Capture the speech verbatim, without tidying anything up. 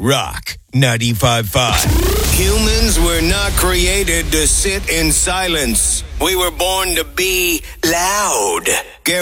Rock ninety-five point five. Humans were not created to sit in silence. We were born to be loud.